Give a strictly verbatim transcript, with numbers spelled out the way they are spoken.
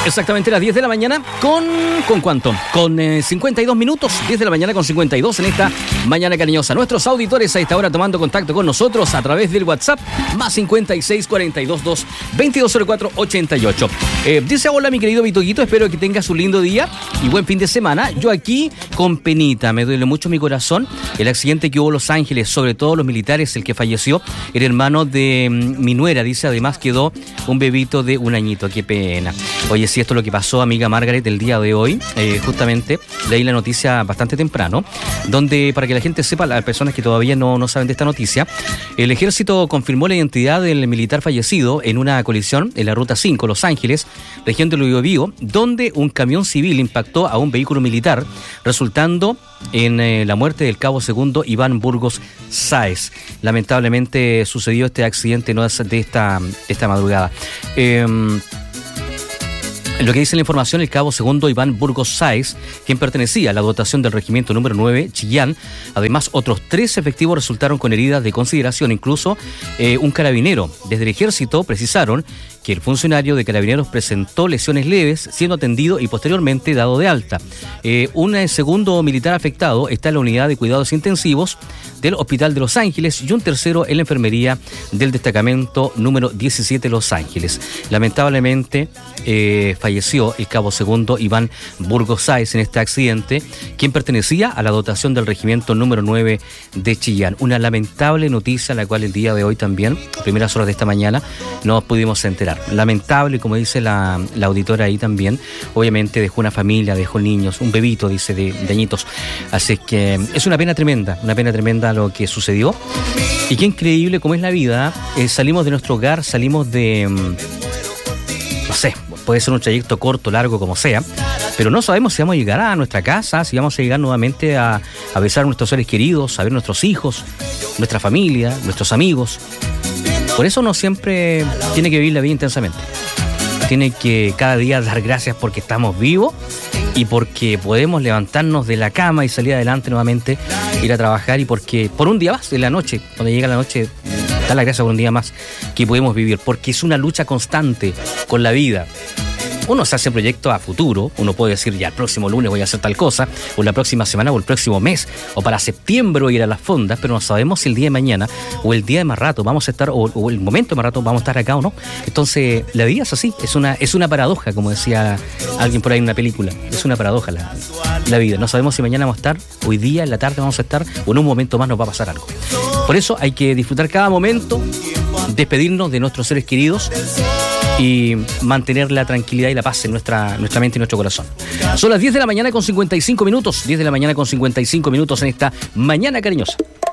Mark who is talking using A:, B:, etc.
A: Exactamente las diez de la mañana con... ¿Con cuánto? Con eh, cincuenta y dos minutos, diez de la mañana con cincuenta y dos en esta mañana cariñosa. Nuestros auditores a esta hora tomando contacto con nosotros a través del WhatsApp, más cincuenta y seis, cuarenta y dos, dos, veintidós cero cuatro, ochenta y ocho. Eh, dice, hola mi querido Vitoguito, espero que tengas un lindo día y buen fin de semana. Yo aquí con penita, me duele mucho mi corazón el accidente que hubo en Los Ángeles, sobre todo los militares, el que falleció, el hermano de mm, mi nuera, dice, además quedó un bebito de un añito, qué pena. Oye, sí, esto es lo que pasó, amiga Margaret, el día de hoy. Eh, justamente leí la noticia bastante temprano, donde, para que la gente sepa, las personas que todavía no, no saben de esta noticia, el ejército confirmó la identidad del militar fallecido en una colisión en la ruta cinco, Los Ángeles, región de Biobío, donde un camión civil impactó a un vehículo militar, resultando en eh, la muerte del cabo segundo Iván Burgos Sáez. Lamentablemente sucedió este accidente no de esta, de esta madrugada. Eh, En lo que dice la información, el cabo segundo Iván Burgos Sáez, quien pertenecía a la dotación del regimiento número nueve, Chillán. Además, otros tres efectivos resultaron con heridas de consideración, incluso eh, un carabinero. Desde el ejército precisaron que el funcionario de carabineros presentó lesiones leves, siendo atendido y posteriormente dado de alta. Eh, un eh, segundo militar afectado está en la unidad de cuidados intensivos del Hospital de Los Ángeles y un tercero en la enfermería del destacamento número diecisiete Los Ángeles. Lamentablemente eh, falleció el cabo segundo Iván Burgos Sáez en este accidente, quien pertenecía a la dotación del regimiento número nueve de Chillán. Una lamentable noticia, la cual el día de hoy también, primeras horas de esta mañana, nos pudimos enterar. Lamentable, como dice la, la auditora ahí también, obviamente dejó una familia, dejó niños, un bebito, dice, de, de añitos. Así que es una pena tremenda, una pena tremenda lo que sucedió. Y qué increíble cómo es la vida. Eh, salimos de nuestro hogar, salimos de... no sé, puede ser un trayecto corto, largo, como sea, pero no sabemos si vamos a llegar a nuestra casa, si vamos a llegar nuevamente a, a besar a nuestros seres queridos, a ver nuestros hijos, nuestra familia, nuestros amigos. Por eso uno siempre tiene que vivir la vida intensamente. Tiene que cada día dar gracias porque estamos vivos y porque podemos levantarnos de la cama y salir adelante nuevamente, ir a trabajar, y porque por un día más, en la noche, cuando llega la noche, dar las gracias por un día más que podemos vivir, porque es una lucha constante con la vida. Uno se hace proyectos a futuro, uno puede decir ya el próximo lunes voy a hacer tal cosa, o la próxima semana, o el próximo mes, o para septiembre voy a ir a las fondas, pero no sabemos si el día de mañana, o el día de más rato vamos a estar, o, o el momento de más rato vamos a estar acá o no. Entonces, la vida es así, es una, es una paradoja, como decía alguien por ahí en una película, es una paradoja la, la vida. No sabemos si mañana vamos a estar, hoy día, en la tarde vamos a estar, o en un momento más nos va a pasar algo. Por eso hay que disfrutar cada momento, despedirnos de nuestros seres queridos y mantener la tranquilidad y la paz en nuestra, nuestra mente y nuestro corazón. Son las diez de la mañana con cincuenta y cinco minutos, diez de la mañana con cincuenta y cinco minutos en esta mañana cariñosa.